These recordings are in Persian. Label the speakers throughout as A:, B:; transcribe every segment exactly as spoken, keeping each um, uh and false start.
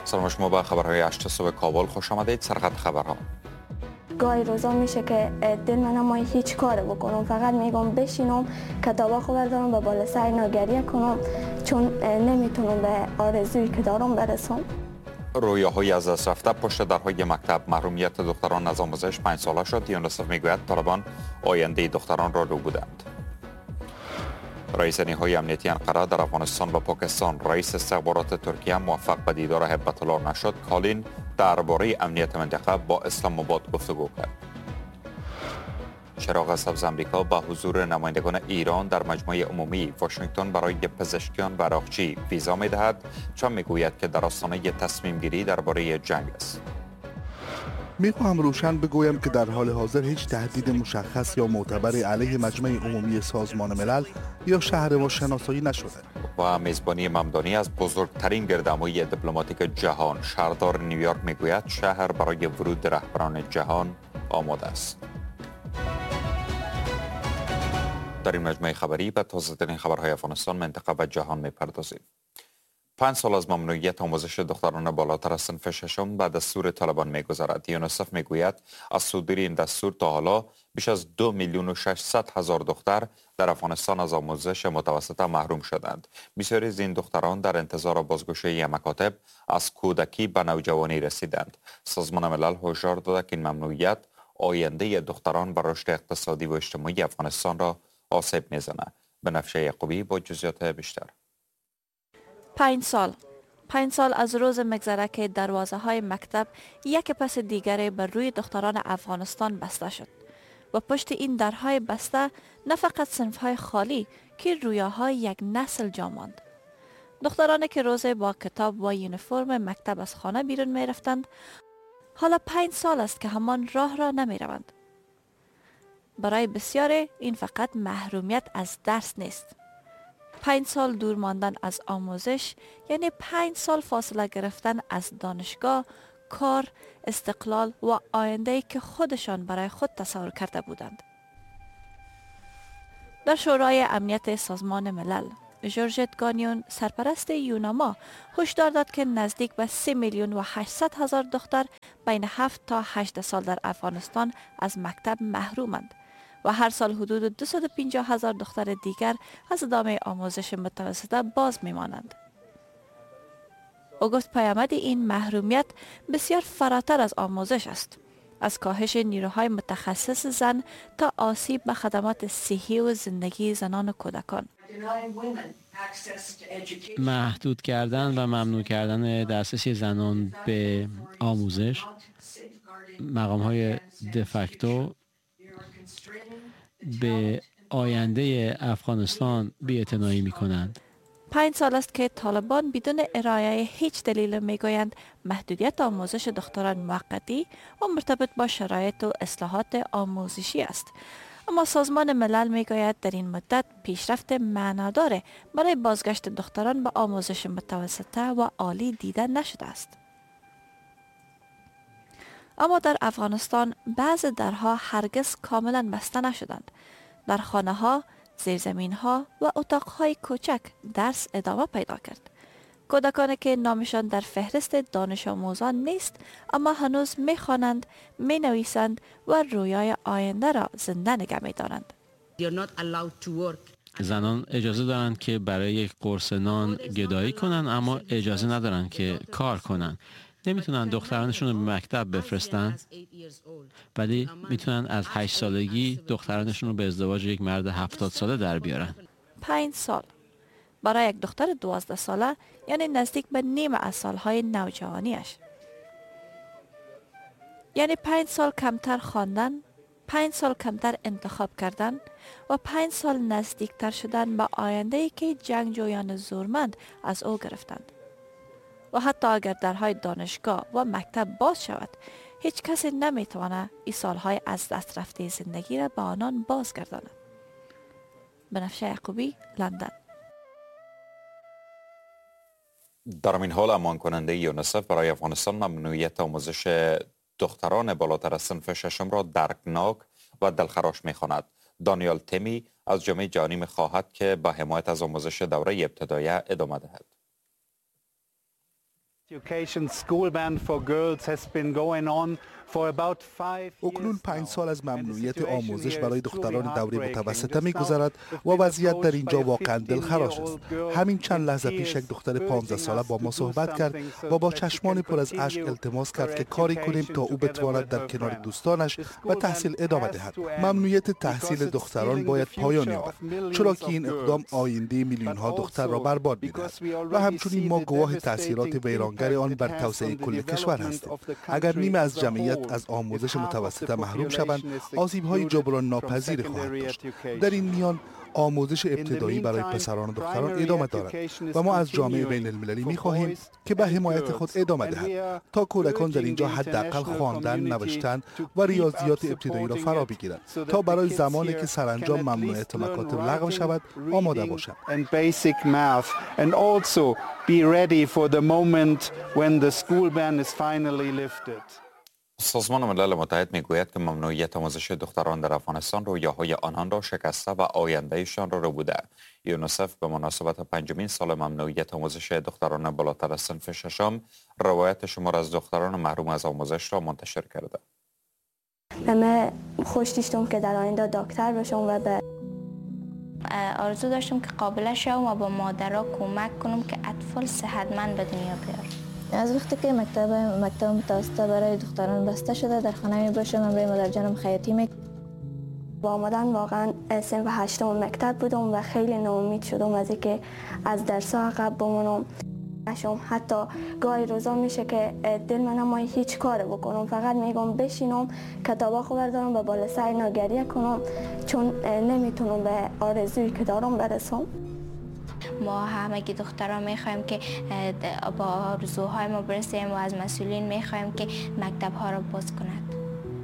A: سلام شما به خبرهای هشت صبح کابل خوش آمدید. سرخط خبرها.
B: گاهی روزا میشه که دل من نمایی هیچ کار بکنم، فقط میگم بشینم کتابا خو بردارم و بالا سر اینا گریه کنم، چون نمیتونم به آرزویی که دارم برسم.
A: رویاهای از دست رفته پشت درهای مکتب، محرومیت دختران از آموزش پنج ساله شد. یونیسف میگوید طالبان آینده دختران را رو بودند. رئیس نیروهای امنیتی انقره در افغانستان و پاکستان، رئیس استخبارات ترکیه موفق به دیدار هیبت الله نشد. کالین درباره امنیت منطقه با اسلام آباد گفتگو کرد. چراغ سبز امریکا با حضور نمایندگان ایران در مجمع عمومی واشنگتن برای پزشکیان و عراقچی ویزا می‌دهد، چون میگوید که در آستانه تصمیم گیری درباره جنگ است.
C: میخواهم روشن بگویم که در حال حاضر هیچ تهدید مشخص یا معتبری علیه مجمع عمومی سازمان ملل یا شهر ما شناسایی نشده.
A: و میزبانی ممدانی از بزرگترین گردهمایی دیپلماتیک جهان، شهردار نیویورک میگوید شهر برای ورود رهبران جهان آماده است. در این مجموعه خبری به تازه‌ترین خبرهای افغانستان، منطقه و جهان میپردازیم. پنج سال از ممنوعیت آموزش دختران بالاتر از صنف ششم به دستور طالبان میگذرد. یونیسف میگوید از صدور این دستور تا حالا بیش از دو میلیون و ششصد هزار دختر در افغانستان از آموزش متوسطه محروم شدند. بسیاری از این دختران در انتظار بازگشایی مکاتب از کودکی به نوجوانی رسیدند. سازمان ملل هشدار داده که این ممنوعیت آینده دختران و رشد اقتصادی و اجتماعی افغانستان را آسیب میزنه. بنفشه یعقوبی با جزئیات بیشتر.
D: پنج سال پنج سال از روز مگذره که دروازه های مکتب یک پس دیگری بر روی دختران افغانستان بسته شد و پشت این درهای بسته نه فقط صنف های خالی که رویاهای یک نسل جا ماند. دخترانی که روز با کتاب و یونیفرم مکتب از خانه بیرون می رفتند، حالا پنج سال است که همان راه را نمی روند. برای بسیاری این فقط محرومیت از درس نیست. پنج سال دور ماندن از آموزش یعنی پنج سال فاصله گرفتن از دانشگاه، کار، استقلال و آینده‌ای که خودشان برای خود تصور کرده بودند. در شورای امنیت سازمان ملل، جورجت گانیون، سرپرست یوناما، هشدار داد که نزدیک به سه میلیون و هشتصد هزار دختر بین هفت تا هجده سال در افغانستان از مکتب محرومند و هر سال حدود دویست و پنجاه هزار دختر دیگر از ادامه آموزش متوسطه باز میمانند. او گفت پیامد این محرومیت بسیار فراتر از آموزش است، از کاهش نیروهای متخصص زن تا آسیب به خدمات صحی و زندگی زنان و کودکان.
E: محدود کردن و ممنوع کردن دسترسی زنان به آموزش، مقام‌های دفکتو به آینده افغانستان بی‌اعتنایی می‌کنند.
D: پنج سال است که طالبان بدون ارائه هیچ دلیل میگویند محدودیت آموزش دختران موقتی و مرتبط با شرایط و اصلاحات آموزشی است. اما سازمان ملل میگوید در این مدت پیشرفت معنادار برای بازگشت دختران به آموزش متوسطه و عالی دیده نشده است. اما در افغانستان بعض درها هرگز کاملا بسته نشدند. در خانه ها، زیرزمین ها و اتاق های کوچک درس ادامه پیدا کرد. کودکانی که نامشان در فهرست دانش آموزان نیست اما هنوز می خوانند، می نویسند و رویای آینده را زنده نگه می دارند.
E: زنان اجازه دارند که برای یک قرص نان گدایی کنند اما اجازه ندارند که کار کنند. نمیتونن دخترانشون رو به مکتب بفرستن، ولی میتونن از هشت سالگی دخترانشون رو به ازدواج یک مرد هفتاد ساله در بیارن.
D: پنج سال برای یک دختر دوازده ساله یعنی نزدیک به نیم از سالهای نوجوانیش. یعنی پنج سال کمتر خواندن، پنج سال کمتر انتخاب کردن و پنج سال نزدیکتر شدن به آینده‌ای که جنگجویان زورمند از او گرفتند. و حتی اگر درهای دانشگاه و مکتب باز شود، هیچ کسی نمیتواند این سالهای از دست رفته زندگی را به آنان بازگرداند. بنفشه یعقوبی، لندن.
A: در این حال امان کننده یونیسف برای افغانستان ممنوعیت آموزش دختران بالاتر از صنف ششم را دردناک و دلخراش می‌خواند. دانیال تیمی از جامعه جهانی می‌خواهد که با حمایت از آموزش دوره ابتدایی ادامه دهد.
C: اکنون پنج سال از ممنوعیت آموزش برای دختران دوره متوسطه می‌گذرد و وضعیت در اینجا واقعا دلخراش است. همین چند لحظه پیش یک دختر پانزده ساله با ما صحبت کرد و با چشمان پر از اشک التماس کرد که کاری کنیم تا او بتواند در کنار دوستانش و تحصیل ادامه دهد. ممنوعیت تحصیل دختران باید پایان یابد، چرا که این اقدام آینده میلیون ها دختر را برباد می‌دهد و همچنین ما گواه تاثیرات ویرانگر آن بر توسعه کل کشور هستیم. اگر نیمه از جمعیت از آموزش متوسطه محروم شوند، آسیب‌های جبران ناپذیر خواهد داشت. در این میان آموزش ابتدایی برای پسران و دختران ادامه دارد و ما از جامعه بین المللی می خواهیم که به حمایت خود ادامه دهد تا کودکان در اینجا حداقل خواندن، نوشتن و ریاضیات ابتدایی را فرا بگیرند تا برای زمانی که سرانجام ممنوعیت مکاتب لغو شود آماده باشند.
A: سازمان ملل متحد میگوید که ممنوعیت آموزش دختران در افغانستان رویاهای آنان را شکسته و آیندهشان را ربوده. یونیسف به مناسبت پنجمین سال ممنوعیت آموزش دختران بالاتر از صنف ششم روایت شمار از دختران محروم از آموزش را منتشر کرده.
B: من خوش داشتم که در آینده دکتر بشم و به
F: آرزو داشتم که قابل شوم و با مادرها کمک کنم که اطفال صحتمند به دنیا بیارم.
G: از وقتی که مکتب مکتب متوسطه برای دختران بسته شده در خانه می باشم، برای مادر جانم خیاطی می
B: با آمدن واقعا صنف هشتم مکتب بودم و خیلی ناامید شدم از اینکه از درس عقب بمونم. حتی گاهی روزا میشه که دل من نمای هیچ کار بکنم، فقط میگم بشینم کتابا خو بردارم و بالا سر اینا گریه کنم، چون نمیتونم به آرزویی که دارم برسم.
F: ما همگی دخترها میخوایم که با آرزوهای ما برسیم و از مسئولین میخوایم که مکتب ها را باز کند.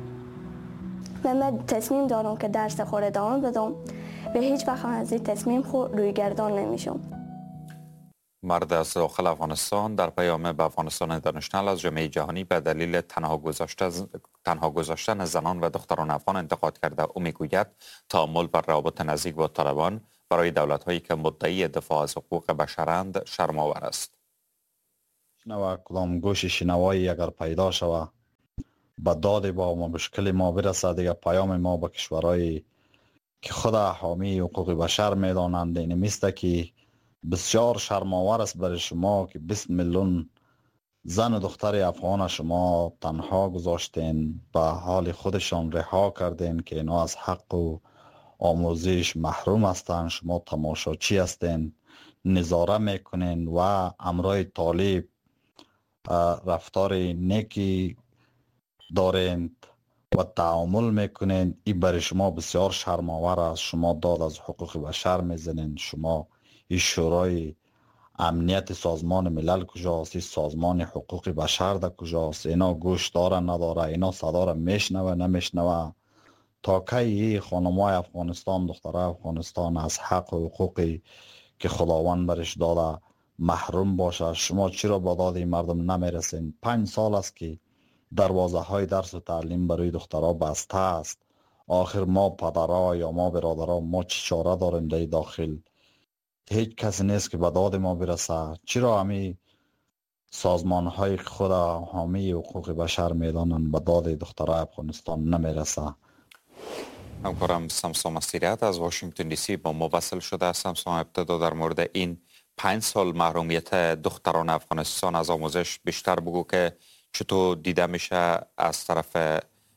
B: من تصمیم دارم که درس خود ادامه بدم، به هیچ وقت از این تصمیم خود روی گردان نمیشم.
A: مرد از داخل افغانستان در پیام به افغانستان اینترنشنال از جامعه جهانی به دلیل تنها گذاشتن تنها گذاشتن زنان و دختران افغان انتقاد کرده. او میگوید تعامل بر روابط نزدیک با طالبان برای دولت‌هایی که مدعی دفاع از حقوق بشرند شرم‌آور است.
H: شنوا کدام گوش شنوایی اگر پیدا شود به داد با ما مشکل ما برسه، دیگه پیام ما به کشورهای که خود حامی حقوق بشر میدانند این میسته که بسیار شرم‌آور است برای شما که بیست میلیون زن و دختر افغان شما تنها گذاشتین، به حال خودشان رها کردین که اینا از حق و آموزش محروم هستند. شما تماشاچی هستین، نظاره میکنین و امرای طالب رفتار نیکی دارین و تعامل میکنین. این برای شما بسیار شرم‌آور است. شما داد از حقوق بشر میزنین. شما این شورای امنیت سازمان ملل کجاست؟ این سازمان حقوق بشر در کجاست؟ اینا گوش داره نداره؟ اینا صدا را میشنوه نمیشنوه؟ تا کی خانمای افغانستان، دخترای افغانستان از حق و حقوقی که خداوند برش داده محروم باشه؟ شما چرا با داد این مردم نمیرسین؟ پنج سال است که دروازه های درس و تعلیم برای دخترها بسته است. آخر ما پدرها یا ما برادرها ما چی چاره داریم در داخل؟ هیچ کسی نیست که به داد ما برسه. چرا همی سازمان های خود حامی حقوق بشر میدانند به داد دخترای افغانستان نمیرسه؟
A: همکارم سمسام مسیریت از واشنگتن دی سی با ما وصل شده. سمسام، ابتدا در مورد این پنج سال محرومیت دختران افغانستان از آموزش بیشتر بگو که چطور دیده میشه از طرف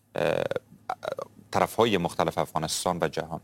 A: طرف های مختلف افغانستان و جهان.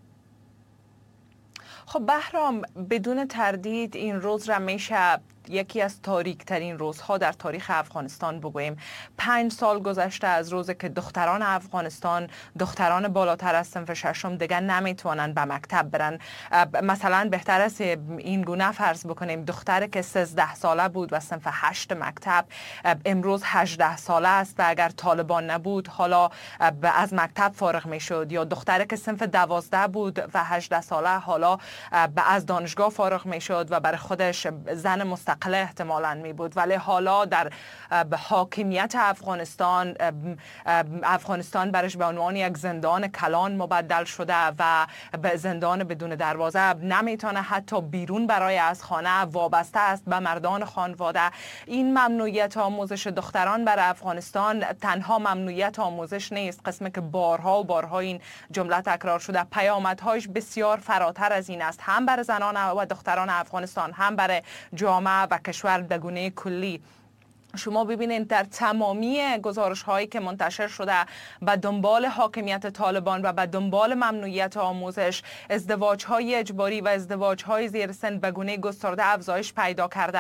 I: خب بهرام، بدون تردید این روز را میشه یکی از تاریک ترین روزها در تاریخ افغانستان بگوییم. پنج سال گذشته از روزی که دختران افغانستان، دختران بالاتر از صنف ششم دیگر نمیتونن به مکتب برن. مثلا بهتر است این گونه فرض بکنیم دختری که سیزده ساله بود و صنف هشت مکتب امروز هجده ساله است و اگر طالبان نبود حالا از مکتب فارغ میشد، یا دختری که صنف دوازده بود و هجده ساله حالا از دانشگاه فارغ میشد و برای خودش زن مستقل مستقله احتمالاً می بود، ولی حالا در حاکمیت افغانستان افغانستان برش به عنوان یک زندان کلان مبدل شده و به زندان بدون دروازه، نمیتونه حتی بیرون برای از خانه، وابسته است به مردان خانواده. این ممنوعیت آموزش دختران برای افغانستان تنها ممنوعیت آموزش نیست، قسمی که بارها و بارها این جمله تکرار شده، پیامدهایش بسیار فراتر از این است، هم برای زنان و دختران افغانستان، هم برای جامعه و کشور به گونه کلی. شما ببینید در تمامی گزارش هایی که منتشر شده به دنبال حاکمیت طالبان و به دنبال ممنوعیت آموزش، ازدواج های اجباری و ازدواج های زیر سن به گونه گسترده افزایش پیدا کرده.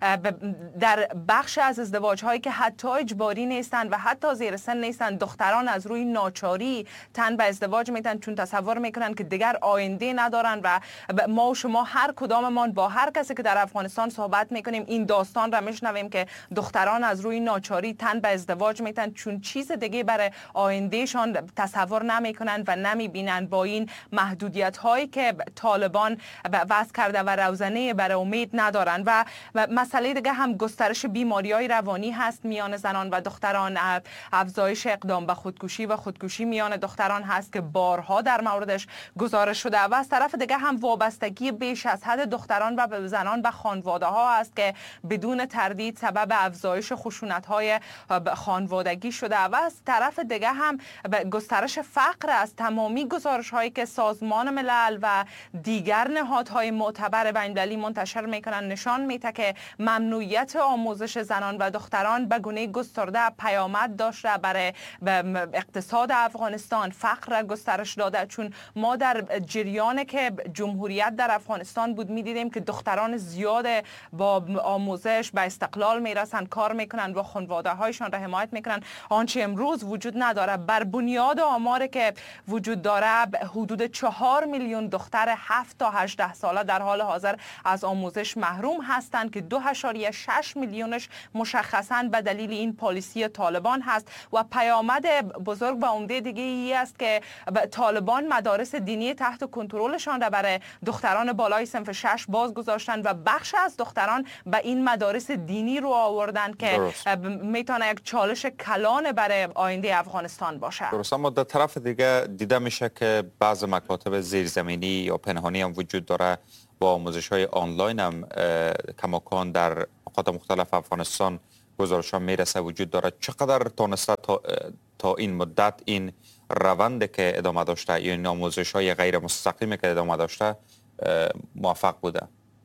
I: در بخش از ازدواج هایی که حتی اجباری نیستند و حتی زیر سن نیستند، دختران از روی ناچاری تن به ازدواج میتن، چون تصور میکنن که دیگر آینده ندارن. و ما و شما هر کداممان با هر کسی که در افغانستان صحبت میکنیم این داستان را میشنویم که دختران از روی ناچاری تن به ازدواج میتن، چون چیز دیگه برای آیندهشان تصور نمیکنن و نمیبینن. با این محدودیت هایی که طالبان وضع کرده و روزنه برای امید ندارن. و مسئله دیگه هم گسترش بیماری های روانی هست میان زنان و دختران، افزایش اقدام به خودکشی و خودکشی میان دختران هست که بارها در موردش گزارش شده. و از طرف دیگه هم وابستگی بیش از حد دختران و زنان به خانواده ها است که بدون تردید سبب افزایش خشونت های خانوادگی شده. و از طرف دیگه هم گسترش فقر است. تمامی گزارش هایی که سازمان ملل و دیگر نهادهای معتبر بین‌المللی منتشر میکنن نشان میده که ممنوعیت آموزش زنان و دختران به گونه گسترده پیامد داشته برای اقتصاد افغانستان، فقر را گسترش داده. چون ما در جریان که جمهوریت در افغانستان بود میدیدیم که دختران زیاد با آموزش به استقلال میرسن، کار میکنن و خانواده هایشان را حمایت میکنن. آنچه امروز وجود نداره. بر بنیاد آماری که وجود داره حدود چهار میلیون دختر هفت تا هجده ساله در حال حاضر از آموزش محروم هستند که دو اشاریه شش میلیونش مشخصاً به دلیل این پالیسی طالبان هست. و پیامد بزرگ و عمده دیگه ای است که طالبان مدارس دینی تحت کنترلشان را برای دختران بالای صنف شش باز گذاشتن و بخش از دختران به این مدارس دینی رو آوردن که میتونه یک چالش کلان برای آینده افغانستان باشه.
A: درست. اما در طرف دیگه دیده میشه که بعض مکاتب زیرزمینی یا پنهانی هم وجود داره. با آموزش های آنلاین هم کماکان در نقاط مختلف افغانستان گزارش ها میرسه وجود داره. چقدر تونسته تا, تا این مدت این روند که ادامه داشته یا این آموزش های غیر مستقیمی که ادامه داشته موفق بوده؟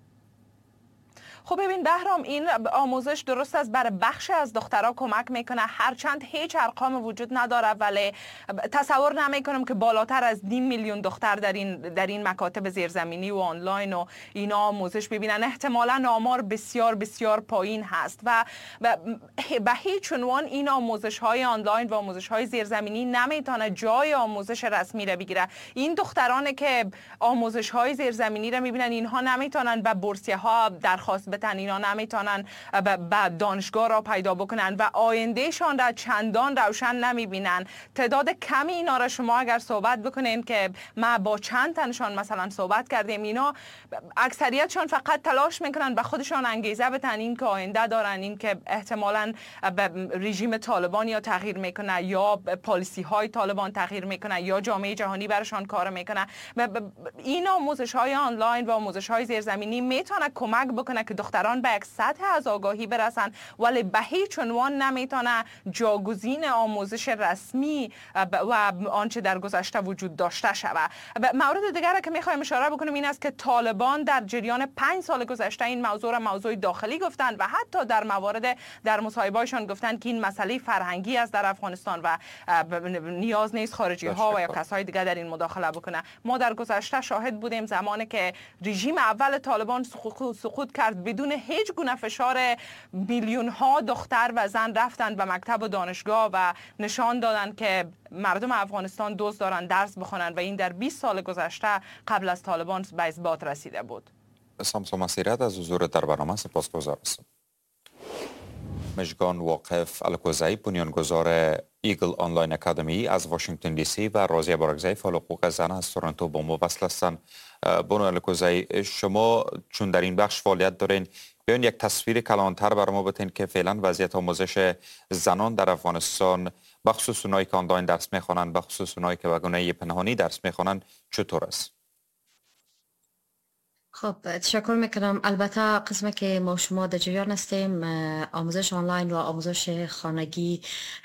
I: خب ببین بهرام، این آموزش درست است برای بخش از دخترها کمک میکنه، هرچند هیچ ارقام وجود نداره، ولی تصور نمیکنم که بالاتر از نیم میلیون دختر در این در این مکاتب زیرزمینی و آنلاین و اینا آموزش ببینن. احتمالاً آمار بسیار بسیار پایین هست و به هیچ عنوان این آموزش های آنلاین و آموزش های زیرزمینی نمیتونه جای آموزش رسمی را بگیره. این دخترانی که آموزش های زیرزمینی را میبینن اینها نمیتونن به بورسیه ها درخواست بدن، اینا نمیتونن به دانشگاه را پیدا بکنن و آیندهشان را چندان روشن نمیبینن. تعداد کمی اینا را شما اگر صحبت بکنین که ما با چند تنشان مثلا صحبت کردیم، اینا اکثریتشان فقط تلاش میکنن به خودشان انگیزه بدن این که آینده دارن، این که احتمالاً به رژیم طالبان یا تغییر میکنه یا پالیسی های طالبان تغییر میکنه یا جامعه جهانی برشان کار میکنه. این آموزش های آنلاین و آموزش های زیرزمینی میتونه کمک بکنه که دختران به یک سطح از آگاهی برسن، ولی به هیچ عنوان نمیتونه جاگزین آموزش رسمی و آنچه در گذشته وجود داشته شود. مورد دیگر که میخوایم اشاره بکنیم این است که طالبان در جریان پنج سال گذشته این موضوع را موضوع داخلی گفتند و حتی در موارد در مصاحبه‌هایشان گفتند که این مسئله فرهنگی است در افغانستان و نیاز نیست خارجی ها و یا کسای دیگر در این مداخله بکنه. ما در گذشته شاهد بودیم زمانی که رژیم اول طالبان سقوط کرد، بدون هیچ گونه فشار میلیون ها دختر و زن رفتند به مکتب و دانشگاه و نشان دادند که مردم افغانستان دوست دارن درس بخونن و این در بیست سال گذشته قبل از طالبان به اثبات رسیده بود.
A: سامسون مسیرت از حضور در برنامه سپاسگزار هستم. مژگان واقف الکوزی، بنیانگذار ایگل آنلاین اکادمی از واشنگتن دی سی و راضیه بارگزی فعال حقوق زن از تورنتو با ما وصل هستند. بانو الکوزی، شما چون در این بخش فعالیت دارین، بیاین یک تصویر کلانتر بر ما بتین که فعلا وضعیت آموزش زنان در افغانستان بخصوص اونایی که آنلاین درس میخوانند، بخصوص اونایی که به گونه پنهانی درس میخوانند چطور است؟
J: خب تشکر میکنم. البته قسمی که ما شما در جریان هستیم آموزش آنلاین و آموزش خانگی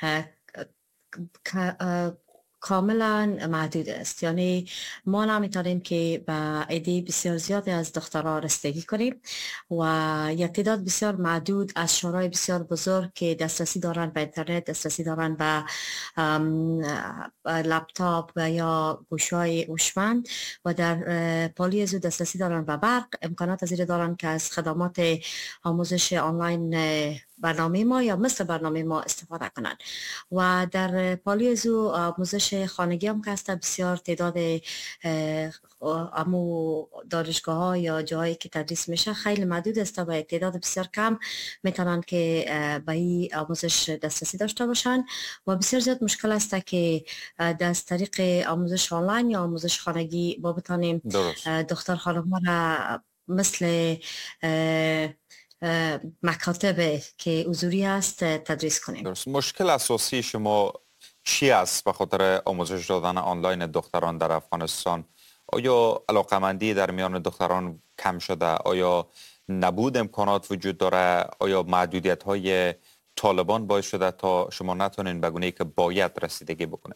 J: کاملا محدود است، یعنی ما نمیتونیم که به عده بسیار زیادی از دخترها رسیدگی کنیم و یک تعداد بسیار محدود از شورای بسیار بزرگ که دسترسی دارن به اینترنت، دسترسی دارن به لپتاپ و یا گوشهای هوشمند و در پالیزو دسترسی دارن به برق، امکانات زیر دارن که از خدمات آموزش آنلاین برنامه ما یا مثل برنامه ما استفاده کنند. و در پالیزو آموزش خانگی هم که است بسیار تعداد امو دانشگاه ها یا جایی که تدریس میشه خیلی محدود است و یک تعداد بسیار کم میتونن که به این آموزش دسترسی داشته باشن و بسیار زیاد مشکل است که از طریق آموزش آنلاین یا آموزش خانگی ما بتانیم دختر خانم ها را مثل مکاتب که حضوری است تدریس کنیم.
A: درست. مشکل اساسی شما چی است به خاطر آموزش دادن آنلاین دختران در افغانستان؟ آیا علاقمندی در میان دختران کم شده؟ آیا نبود امکانات وجود داره؟ آیا محدودیت های طالبان باعث شده تا شما نتونین به گونه‌ای که باید رسیدگی بکنید؟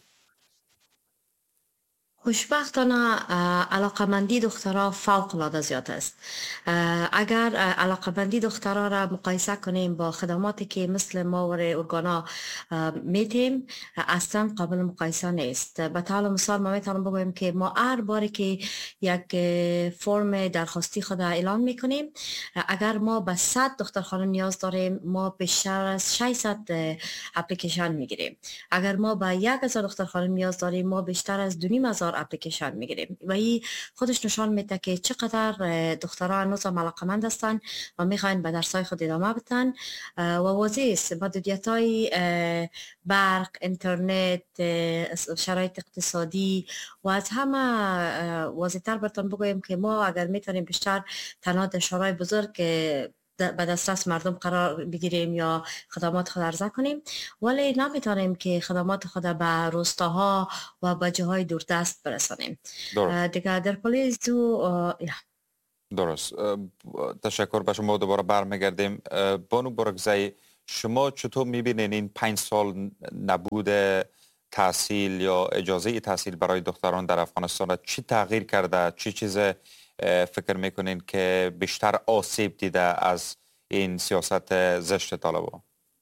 J: خوشبختانه علاقمندی دخترها فوق العاده زیاد است. اگر علاقمندی دخترها را مقایسه کنیم با خدماتی که مثل ما و ارگانا میتیم اصلا قابل مقایسه نیست. به طور مثال ما میتونم بگویم که ما هر باری که یک فرم درخواستی خود اعلان میکنیم، اگر ما به صد دختر خانم نیاز داریم ما بیشتر از ششصد اپلیکیشن میگیریم. اگر ما به یک هزار دختر خانم نیاز داریم ما بیشتر از دو و نیم هزار اپلیکیشن میگیریم و این خودش نشان میده که چقدر دخترها هنوز هم علاقمند هستن و میخواین به درسای خود ادامه بدن و واضح است محدودیت های برق، اینترنت، شرایط اقتصادی و از همه واضح تر براتون بگویم که ما اگر میتونیم بیشتر تنها در شورای بزرگ به دسترس مردم قرار بگیریم یا خدمات خود عرضه کنیم، ولی نمیتونیم که خدمات خود به روستاها و به جاهای دوردست برسانیم. دیگه در پالیزو
A: درست. تشکر به شما. دوباره برمیگردیم. بانو برگزی، شما چطور میبینین این پنج سال نبود تحصیل یا اجازه تحصیل برای دختران در افغانستان چی تغییر کرده؟ چی چیز فکر میکنین که بیشتر آسیب دیده از این سیاست زشت طالبان؟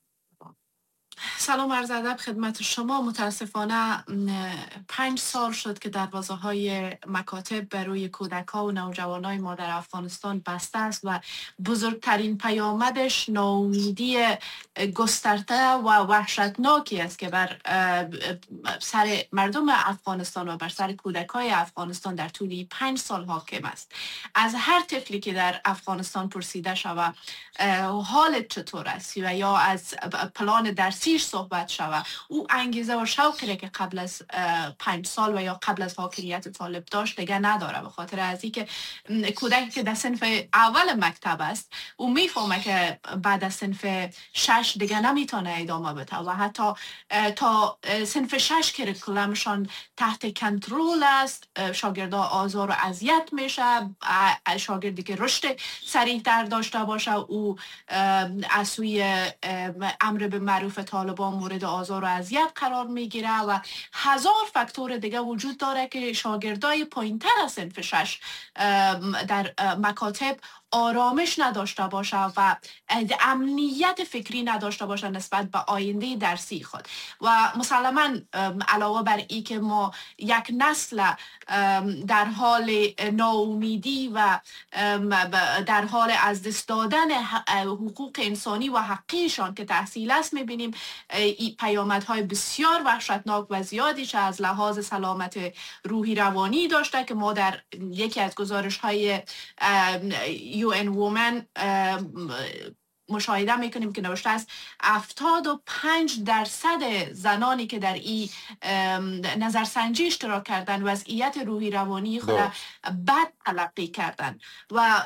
K: سلام عرض ادب خدمت شما. متاسفانه پنج سال شد که دروازه های مکاتب بروی کودک‌ها و نوجوانای ما در افغانستان بسته است و بزرگترین پیامدش ناامیدی گسترده و وحشتناکی است که بر سر مردم افغانستان و بر سر کودک‌های افغانستان در طول پنج سال حاکم است. از هر طفلی که در افغانستان پرسیده شود حالت چطور است و یا از پلان درسیش صحبت شود، او انگیزه و شوقی که قبل از پنج سال و یا قبل از حاکمیت طالب داشت دیگه نداره، به خاطر از اینکه کودکی که در صنف اول مکتب است او میفهمه که بعد از صنف شش دیگه نمیتونه ادامه بده و حتی تا صنف شش کریکولمشان تحت کنترل است. شاگردا آزار و اذیت میشه. شاگردی که رشد سریعتر داشته باشه او از سوی امر به معروف طالبان مورد آزار و اذیت قرار میگیره و هزار فاکتور دیگه وجود داره که شاگردای پایینتر از صنف شش در مکاتب آرامش نداشته باشه و امنیت فکری نداشته باشه نسبت به آینده درسی خود. و مسلما علاوه بر این که ما یک نسل در حال ناامیدی و در حال از دست دادن حقوق انسانی و حقیشان که تحصیل است میبینیم، این پیامدهای بسیار وحشتناک و زیادی چه از لحاظ سلامت روحی روانی داشته که ما در یکی از گزارش های یو ان وومن مشاهده میکنیم که نوشته است هفتاد و پنج درصد زنانی که در این نظرسنجی اشتراک کردن وضعیت روحی روانی خود بد تلقی کردن و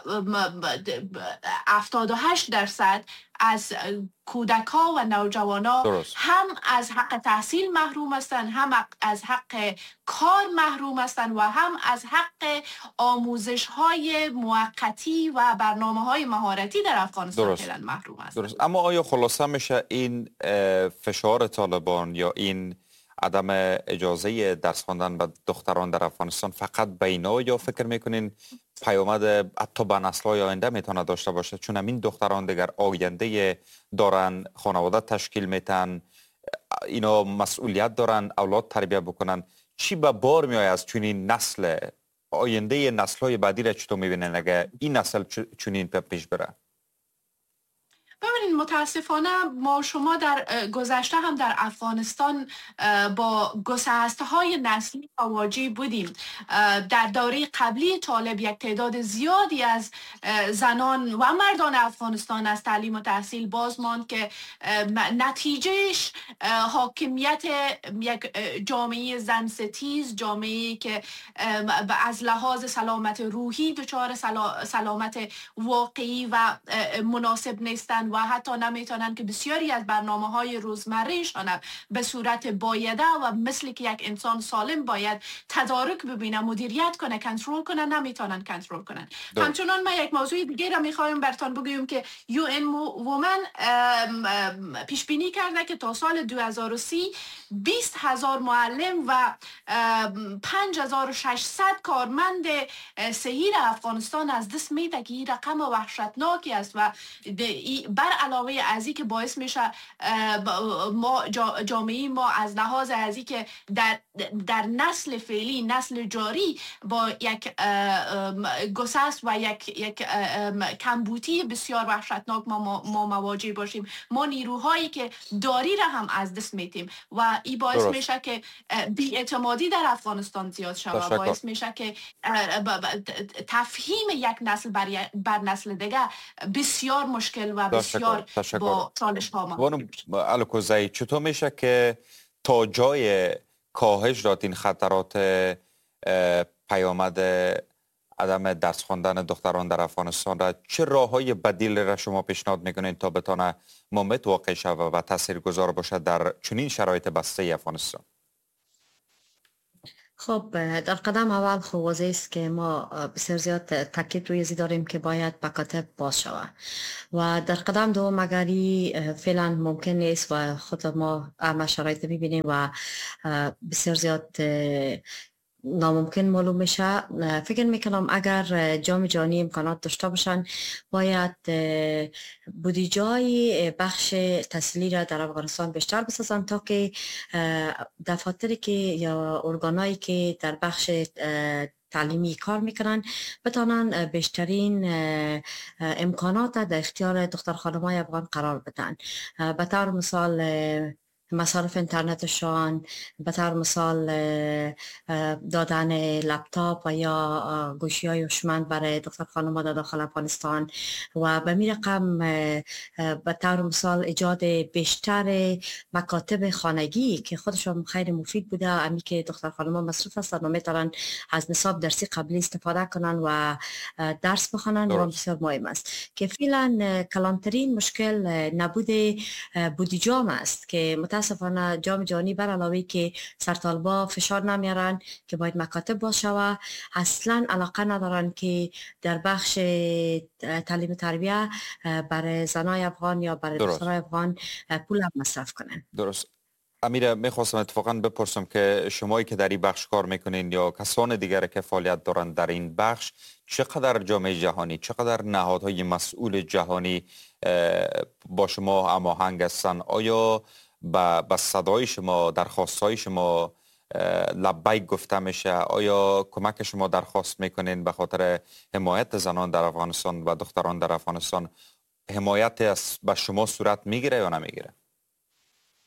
K: هفتاد و هشت درصد از کودک‌ها و نوجوانان هم از حق تحصیل محروم هستند، هم از حق کار محروم هستند و هم از حق آموزش‌های موقتی و برنامه‌های مهارتی در افغانستان فعلا محروم هستند.
A: درست. اما آیا خلاصه میشه این فشار طالبان یا این عدم اجازه درس خواندن به دختران در افغانستان فقط بینا یا فکر میکنین پیامد حتی به نسل‌های آینده میتونه داشته باشه؟ چون همین دختران دیگر آینده دارن، خانواده تشکیل میتن، اینا مسئولیت دارن اولاد تربیت بکنن. چی به بار میآید از چنین نسل؟ آینده نسل‌های بعدی را چطور میبینن اگه این نسل چنین پیش بره؟
K: ببینید متاسفانه ما شما در گذشته هم در افغانستان با گسسته های نسلی مواجه بودیم. در دوره قبلی طالب یک تعداد زیادی از زنان و مردان افغانستان از تعلیم و تحصیل باز ماند که نتیجهش حاکمیت یک جامعه زنستیز، جامعه که از لحاظ سلامت روحی دچار سلامت واقعی و مناسب نیستند و حتی نمیتونن که بسیاری از برنامه‌های روزمره‌شان به صورت بایده و مثل که یک انسان سالم باید تدارک ببینه، مدیریت کنه، کنترل کنه، نمیتونن کنترل کنن. همچنان ما یک موضوع دیگه را میخوایم براتون بگویم که یو ان وومن پیش بینی کرده که تا سال دو هزار و سی بیست هزار معلم و پنج هزار و ششصد کارمند صحیح افغانستان از دست میده که این رقم وحشتناکی است و بر علاوه ازی که باعث میشه ما جامعه ما از لحاظ ازی که در در نسل فعلی، نسل جاری با یک گسست و یک یک کمبودی بسیار وحشتناک ما ما مواجه باشیم. ما نیروهایی که داری را هم از دست میدیم و این باعث درست. میشه که بی‌اعتمادی در افغانستان زیاد شود، باعث میشه که تفهیم یک نسل بر, بر نسل دیگه بسیار مشکل و بسیار تشکر. با چالش ها
A: بانم الکوزی، چطور میشه که تا جای کاهش داد این خطرات پیامد عدم درس خواندن دختران در افغانستان را، چه راههای بدیل را شما پیشنهاد میکنین تا بتونه مومت واقع شود و تاثیرگذار باشد در چنین شرایط بسته افغانستان؟
J: خب در قدم اول خب واضح است که ما بسیار زیاد تاکید روی زی داریم که باید مکاتب باز شود و در قدم دوم اگری فعلا ممکن نیست و خود ما همه شرایط میبینیم و بسیار زیاد ناممکن معلوم میشه. فکر میکنم اگر جام جهانی امکانات داشته باشن باید بودجه بخش تحصیلی را در افغانستان بیشتر بسازن تا که دفاتری که یا ارگانایی که در بخش تعلیمی کار میکنن بتانن بیشترین امکانات در اختیار دختر خانم‌های افغان قرار بدن. به طور مثال مصارف اینترنتشان، به طور مثال دادن لپتاپ و یا گوشی های هوشمند برای دختر خانم‌ها در داخل افغانستان و به می رقم به طور مثال ایجاد بیشتر مکاتب خانگی که خودشون خیلی مفید بوده، امی که دختر خانم‌ها مصروف هستند و میتونن از نصاب درسی قبلی استفاده کنن و درس بخونن و بسیار مهم است. که فعلا کلانترین مشکل نبود بودجه است که متاسفانه جام جهانی بر علاوه که سرطالبا فشار نمیارن که باید مکاتب باشه و اصلا علاقه ندارن که در بخش تعلیم تربیه برای زنای افغان یا برای دخترای افغان پول مصرف کنن.
A: درست. امیر، میخواستم اتفاقا بپرسم که شمایی که در این بخش کار میکنین یا کسان دیگر که فعالیت دارن در این بخش، چقدر جامعه جهانی، چقدر نهادهای مسئول جهانی با شما هماهنگ هستن؟ آیا با, با صدای شما، درخواستهای شما لبیک گفته میشه؟ آیا کمک شما درخواست میکنین به خاطر حمایت زنان در افغانستان و دختران در افغانستان؟ حمایت از به شما صورت میگیره یا نمیگیره؟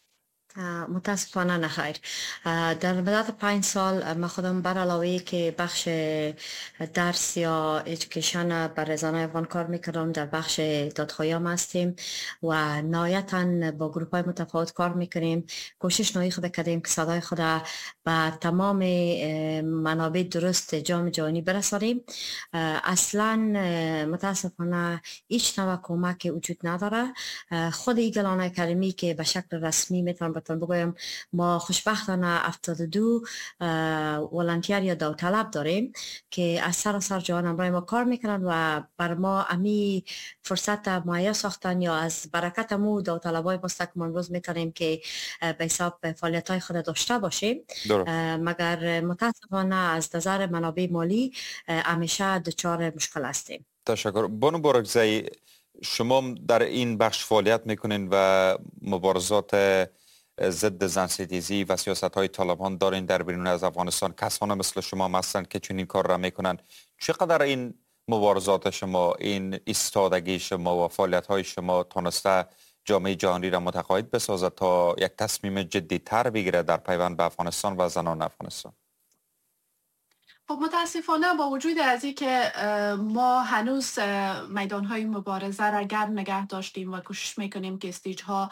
J: متاسفانه نخیر. در مدت پنج سال ما خودم بر علاوه که بخش درس یا ایژوکیشن بر رسانه‌های افغان کار میکردم، در بخش دادخواهی هم هستیم و نهایتاً با گروپ های متفاوت کار میکنیم. کوشش نهایی خود کردیم که صدای خود به تمام منابع درست جام جهانی برسانیم. اصلا متاسفانه هیچ نوع کمک وجود نداره. خود ایگلان اکادمی که به شکل رسمی میتونم بهتون بگویم ما خوشبختانه هفتاد و دو ولنتیر یا داوطلب داریم که از سراسر جهان همراه ما کار میکنن و بر ما امی فرصت مهیا ساختن یا از برکت مو داوطلبای مستقیم امروز میتونیم که به حساب فعالیت های خود داشته باشیم. مگر متاسفانه از نظر منابع مالی همیشه دچار مشکل هستیم.
A: تشکر. بانو بارکزئی، شما در این بخش فعالیت میکنین و مبارزات ضد زنستیزی و سیاست های طالبان دارین در بیرون از افغانستان. کسان مثل شما هستند که چنین کار را میکنن. چقدر این مبارزات شما، این ایستادگی شما و فعالیت های شما تونسته جامعه جهانی را متقاعد بسازد تا یک تصمیم جدی تر بگیره در پیوند به افغانستان و زنان افغانستان؟
K: خب متاسفانه با وجود از این که ما هنوز میدانهای مبارزه را گرم نگه داشتیم و کوشش میکنیم که استیجها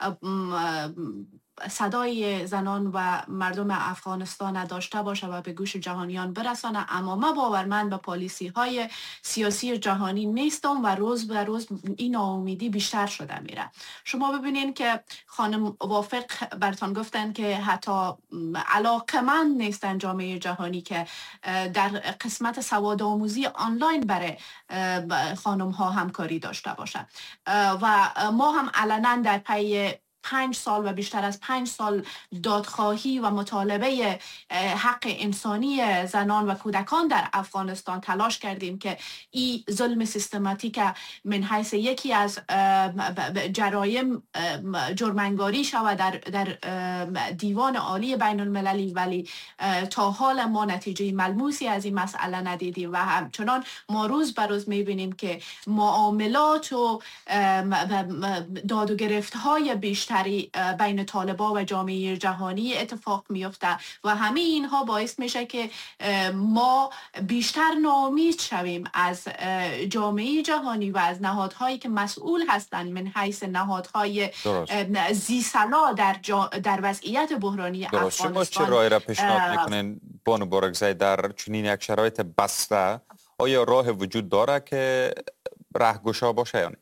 K: صدای زنان و مردم افغانستان داشته باشه و به گوش جهانیان برسانه، اما ما باورمند به پالیسی های سیاسی جهانی نیستم و روز به روز این ناامیدی بیشتر شده میره. شما ببینین که خانم وافق برتان گفتن که حتی علاقمند نیستن جامعه جهانی که در قسمت سواد آموزی آنلاین برای خانم ها همکاری داشته باشه و ما هم علنا در پی پنج سال و بیشتر از پنج سال دادخواهی و مطالبه حق انسانی زنان و کودکان در افغانستان تلاش کردیم که این ظلم سیستماتیک من حیث یکی از جرایم جرم‌انگاری شود در در دیوان عالی بین المللی، ولی تا حال ما نتیجه ملموسی از این مسئله ندیدیم و همچنان ما روز به روز میبینیم که معاملات و داد و گرفت‌های بیشتر بین طالبان و جامعه جهانی اتفاق میفته و همه اینها باعث میشه که ما بیشتر ناامید شویم از جامعه جهانی و از نهادهایی که مسئول هستند من حیث نهادهای ذی‌صلاح در جا در وضعیت بحرانی افغانستان.
A: شما چه راهی را پیشنهاد میکنین بانو بارکزئی در چنین یک شرایط بسته؟ آیا راه وجود داره که راهگشا باشه یا نه؟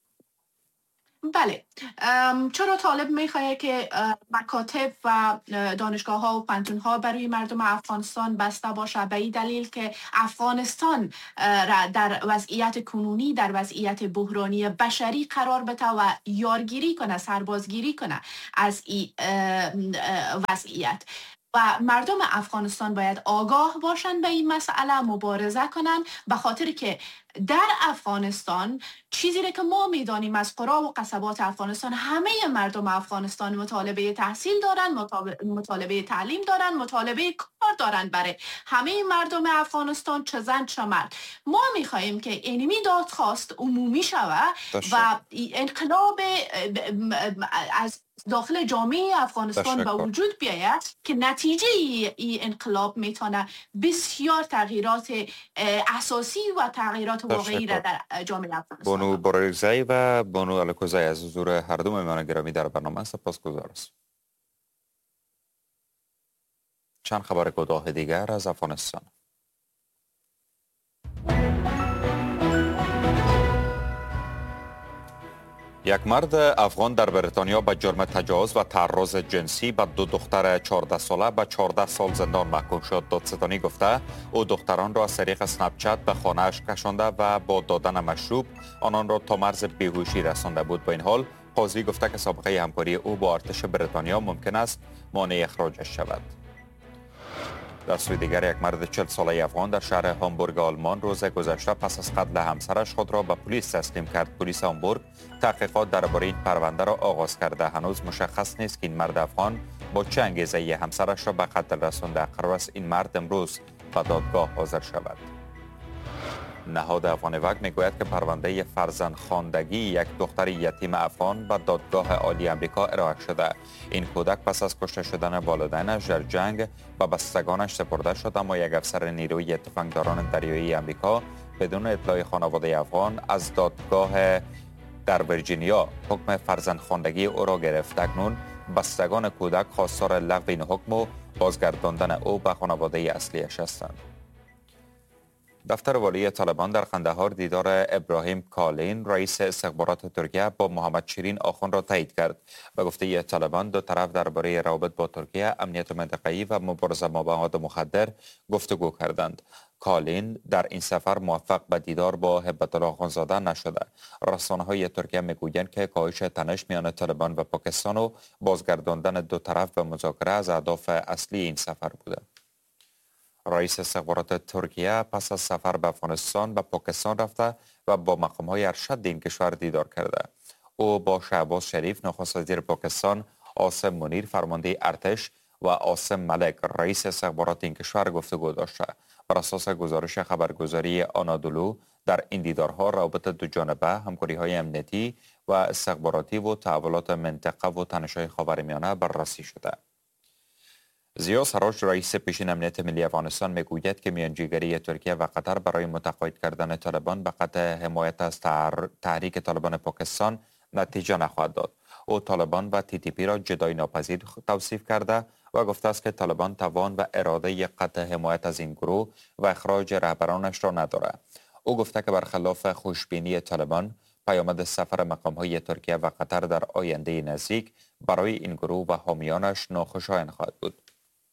K: بله، چرا طالب میخواهد که مکاتب و دانشگاه ها و پانتون ها برای مردم افغانستان بسته باشه؟ به این دلیل که افغانستان را در وضعیت کنونی، در وضعیت بحرانی بشری قرار بده و یارگیری کنه، سربازگیری کنه از این وضعیت. و مردم افغانستان باید آگاه باشند به این مسئله، مبارزه کنند، به خاطر که در افغانستان چیزی را که ما میدانیم از قرا و قصبات افغانستان، همه مردم افغانستان مطالبه تحصیل دارن، مطالبه تعلیم دارن، مطالبه کار دارن. برای همه مردم افغانستان چه زن چه مرد ما میخواییم که اینمی دادخواست عمومی شود و انقلاب از داخل جامعه افغانستان به وجود بیاید که نتیجه این انقلاب میتونه بسیار تغییرات اساسی و تغییرات واقعی را در جامعه افغانستان.
A: بانو بارکزئی و بانو الکوزئی از حضور هر دو مهمان گرامی در برنامه سپاسگزار است. چند خبر کوتاه دیگر از افغانستان. یک مرد افغان در بریتانیا به جرم تجاوز و تعرض جنسی به دو دختر چهارده ساله به چهارده سال زندان محکوم شد. دادستانی گفته او دختران را از طریق اسنپ چت به خانه‌اش کشانده و با دادن مشروب آنان را تا مرز بیهوشی رسانده بود. با این حال قاضی گفته که سابقه همکاری او با ارتش بریتانیا ممکن است مانع اخراجش شود. در سوی دیگر یک مرد چهل ساله افغان در شهر هامبورگ آلمان روز گذشته پس از قتل همسرش خود را به پلیس تسلیم کرد. پلیس هامبورگ تحقیقات درباره این پرونده را آغاز کرده. هنوز مشخص نیست که این مرد افغان با چه انگیزه‌ای همسرش را به قتل رسانده. قرار است این مرد امروز به دادگاه حاضر شود. نهاد افغانوک میگوید که پرونده فرزندخواندگی یک دختر یتیم افغان به دادگاه عالی امریکا ارائه شده. این کودک پس از کشته شدن والدینش در جنگ به بستگانش سپرده شد، اما یک افسر نیروی تفنگداران دریایی امریکا بدون اطلاع خانواده افغان از دادگاه در ویرجینیا حکم فرزندخواندگی او را گرفت. اکنون بستگان کودک خواستار لغو این حکم و بازگرداندن او به خانواده اصلیش هستند. دفتر والی طالبان در قندهار دیدار ابراهیم کالین رئیس استخبارات ترکیه با محمد شیرین آخوند را تایید کرد. به گفته طالبان دو طرف درباره روابط با ترکیه، امنیت منطقه‌ای و مبارزه با مواد مخدر گفتگو کردند. کالین در این سفر موفق به دیدار با هیبت الله آخوندزاده نشده. رسانه‌های ترکیه میگویند که کاهش تنش میان طالبان و پاکستان و بازگرداندن دو طرف به مذاکره از اهداف اصلی این سفر بوده. رئیس استخبارات ترکیه پس از سفر به افغانستان و پاکستان رفته و با مقام‌های ارشد این کشور دیدار کرده. او با شهباز شریف نخست وزیر پاکستان، عاصم منیر فرمانده ارتش و عاصم ملک رئیس استخبارات این کشور گفتگو داشته. بر اساس گزارش خبرگزاری آنادولو در این دیدارها روابط دو جانبه، همکاری‌های امنیتی و استخباراتی و تحولات منطقه و تنش‌های خاورمیانه بررسی شده. ضیا سراج رئیس پیشین امنیت ملی افغانستان میگوید که میانجیگری ترکیه و قطر برای متقاعد کردن طالبان به قطع حمایت از تحریک طالبان پاکستان نتیجه نخواهد داد. او طالبان و تی تی پی را جدایی ناپذیر توصیف کرده و گفته است که طالبان توان و اراده قطع حمایت از این گروه و اخراج رهبرانش را ندارد. او گفته که برخلاف خوشبینی طالبان، پیامد سفر مقام‌های ترکیه و قطر در آینده نزدیک برای این گروه و حامیانش ناخوشایند خواهد بود.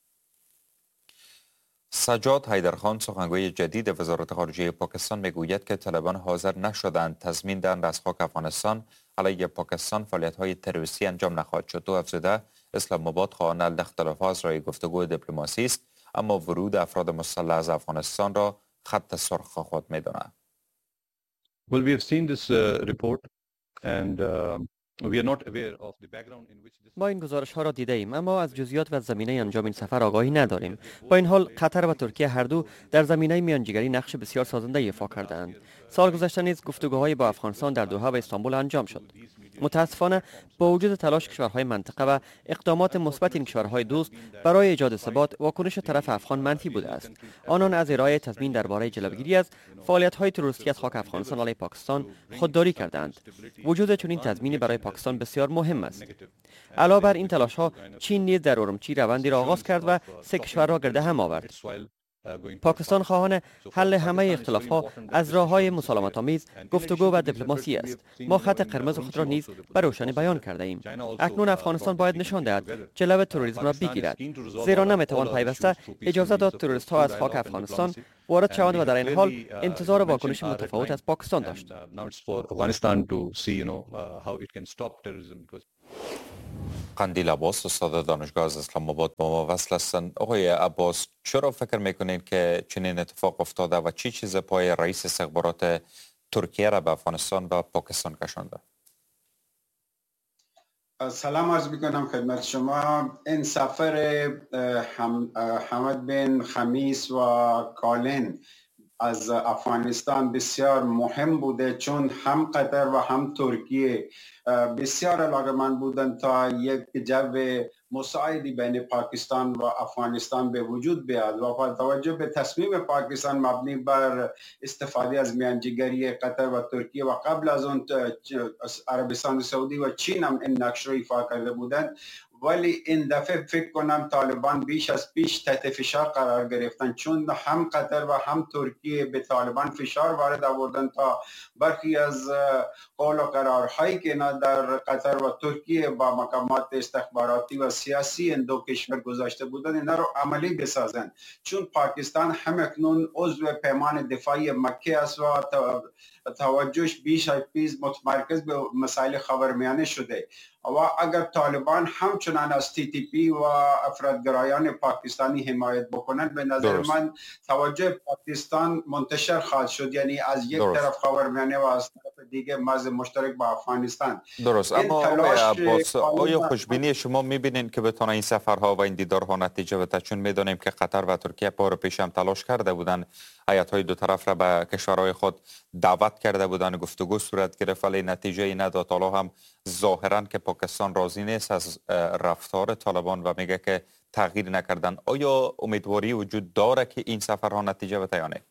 A: سجاد حیدرخان سخنگوی جدید وزارت خارجه پاکستان میگوید که طالبان حاضر نشدند تضمین دهند از خاک افغانستان علیه پاکستان فعالیت‌های تروریستی انجام نخواهد شد. او افزوده اسلام آباد خواهان حل اختلافات از راه گفتگو دیپلماسی است، اما ورود افراد مسلح از افغانستان را خط سرخ خود می‌داند.
L: Well, we have seen this uh, report and uh, we are not aware of the background in which this
M: ما این گزارش ها را دیده ایم، اما از جزئیات و زمینه انجام این سفر آگاهی نداریم. با این حال قطر و ترکیه هر دو در زمینه میانجیگری نقش بسیار سازنده ایفا کردند. سال گذشته نیز گفتگوهای با افغانستان در دوحه و استانبول انجام شد. متاسفانه با وجود تلاش کشورهای منطقه و اقدامات مثبت این کشورهای دوست برای ایجاد ثبات، واکنش طرف افغان منفی بوده است. آنان از ارائه تضمین درباره جلوگیری از فعالیت‌های تروریستی از خاک افغانستان علیه پاکستان خودداری کردند. وجود چنین تضمینی برای پاکستان بسیار مهم است. علاوه بر این تلاش‌ها، چین نیز در اورمچی روندی را آغاز کرد و سه کشور را گرد هم آورد. پاکستان خواهان حل همه اختلاف‌ها از راه‌های مسالمت‌آمیز، گفتگو و دیپلماسی است. ما خط قرمز خود را نیز به روشنی بیان کرده ایم. اکنون افغانستان باید نشان دهد جلو تروریسم را بگیرد، زیرا نمی‌توان پیوسته اجازه داد تروریست‌ها از خاک افغانستان وارد شوند و در این حال انتظار واکنش متفاوت از پاکستان داشت.
A: قندیل عباس استاد دانشگاه از اسلام آباد با ما وصل هستند. آقای عباس، چرا فکر میکنید که چنین اتفاق افتاده و چی چیز پای رئیس استخبارات ترکیه را به افغانستان و پاکستان کشانده؟
N: سلام عرض میکنم خدمت شما. این سفر هم حمد بن خمیس و کالین از افغانستان بسیار مهم بوده، چون هم قطر و هم ترکیه بسیار علاقه‌مند بودند تا یک جو مساعدی بین پاکستان و افغانستان به وجود بیاد و با توجه به تصمیم پاکستان مبنی بر استفاده از میانجیگری قطر و ترکیه و قبل از اون عربستان سعودی و چین هم این نقش را ایفا کرده بودند، ولی این دفعه فکر کنم طالبان بیش از پیش تحت فشار قرار گرفتن، چون هم قطر و هم ترکیه به طالبان فشار وارد آوردن تا برخی از قول و قرارهایی که در قطر و ترکیه با مقامات استخباراتی و سیاسی این دو کشور گذاشته بودن اینا رو عملی بسازن، چون پاکستان همکنون عضو پیمان دفاعی مکه است و توجهش بیش از پیش متمرکز به مسائل خاورمیانه شده و اگر طالبان همچنان از تی تی پی و افراطگرایان پاکستانی حمایت بکنند به نظر درست. من توجه پاکستان منتشر خواهد شد، یعنی از یک درست. طرف خاورمیانه و از طرف دیگه مرز مشترک با افغانستان.
A: درست. اما عباس، آیا خوشبینی شما میبینید که بتونه این سفرها و این دیدارها نتیجه بده؟ چون میدونیم که قطر و ترکیه بار پیش هم تلاش کرده بودند هیئت‌های دو طرف را به کشورهای خود دعوت کرده بودند، گفتگو صورت گرفت ولی نتیجه ای نداد. حالا هم ظاهرا که پاکستان راضی نیست از رفتار طالبان و میگه که تغییر نکردن. آیا امیدواری وجود داره که این سفرها نتیجه بده یا نه؟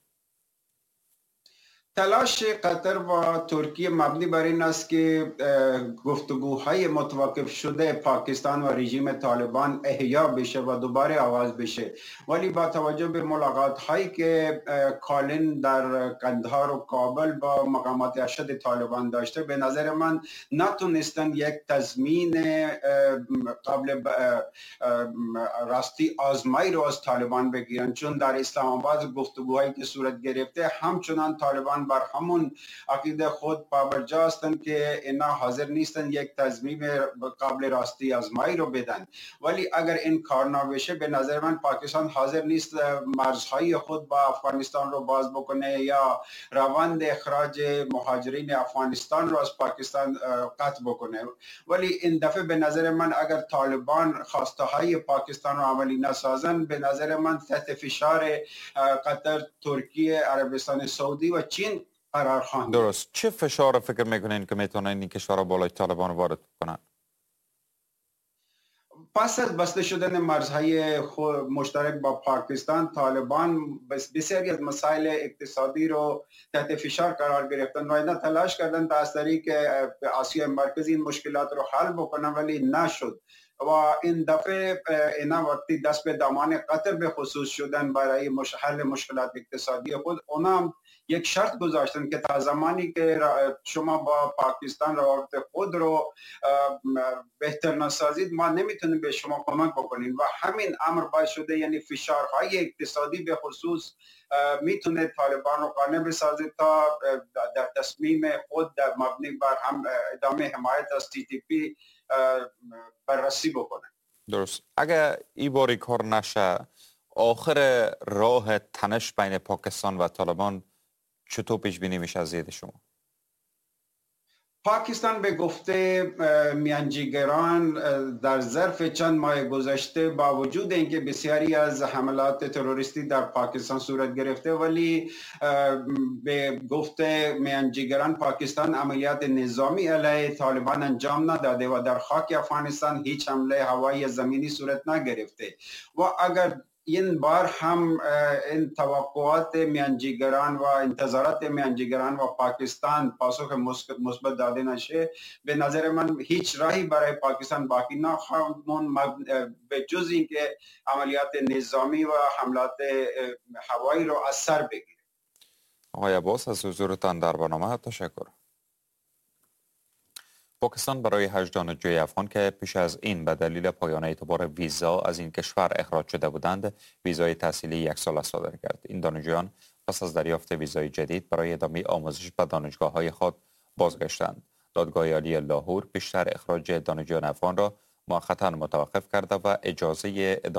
N: تلاش قطر و ترکیه مبنی بر این است که گفتگوهای متوقف شده پاکستان و رژیم طالبان احیا بشه و دوباره آغاز بشه، ولی با توجه به ملاقات هایی که کالن در قندهار و کابل با مقامات ارشد طالبان داشته، به نظر من نتونستن یک تضمین قابل راستی آزمایی رو از طالبان بگیرن، چون در اسلام آباد گفتگوهایی که صورت گرفته همچنان طالبان بر همون عقیده خود پابرجا هستند که اینا حاضر نیستن یک تضمین قابل راستی آزمایی رو بدن. ولی اگر این کار نباشه به نظر من پاکستان حاضر نیست مرزهای خود با افغانستان رو باز بکنه یا روند اخراج مهاجرین افغانستان رو از پاکستان قطع بکنه. ولی این دفعه به نظر من اگر طالبان خواسته های پاکستان رو عملی نسازن، به نظر من تحت فشار قطر، ترکیه، عربستان سعودی و چین قرار خواهند.
A: درست. چه فشار فکر میکنین که میتونه این کشورها بالای طالبان وارد کنند؟
N: پس از بسته شدن مرزهای مشترک با پاکستان، طالبان بسیاری از مسائل اقتصادی رو تحت فشار قرار گرفتن و اینا تلاش کردن تا از طریق آسیای مرکزی این مشکلات رو حل بکنن ولی نشد. و این دفعه اینا وقتی دست به دامان قطر به خصوص شدن برای حل مشکلات اقتصادی خود، اونا یک شرط گذاشتن که تا زمانی که شما با پاکستان روابط خود رو بهتر نسازید ما نمیتونیم به شما کمک بکنیم و همین امر باعث شده، یعنی فشارهای اقتصادی به خصوص میتونه طالبان رو قانع بسازه تا در تصمیم خود در مبنی بر هم ادامه حمایت از تی تی پی بررسی بکنه.
A: درست. اگر این باری کار نشه، آخر راه تنش بین پاکستان و طالبان چطور پیش بینی میشه از دید شما؟
N: پاکستان به گفته میانجیگران در ظرف چند ماه گذشته با وجود اینکه بسیاری از حملات تروریستی در پاکستان صورت گرفته، ولی به گفته میانجیگران پاکستان عملیات نظامی علیه طالبان انجام نداده و در خاک افغانستان هیچ حمله هوایی زمینی صورت نگرفته و اگر این بار هم این توقعات میانجیگران و انتظارات میانجیگران و پاکستان پاسخ مثبت داده نشه، به نظر من هیچ راهی برای پاکستان باقی نخواهد ماند به جز اینکه عملیات نظامی و حملات هوایی رو از سر بگیره.
A: آقای عباس از حضورتان در برنامه تشکر. پاکستان برای هشت دانشجوی افغان که پیش از این به دلیل پایان اعتبار ویزا از این کشور اخراج شده بودند ویزای تحصیلی یک ساله صادر کرد. این دانشجویان پس از دریافت ویزای جدید برای ادامه آموزش به دانشگاه‌های خود بازگشتند. دادگاه عالی لاهور بیشتر اخراج دانشجویان افغان را مؤقتا متوقف کرده و اجازه ادامه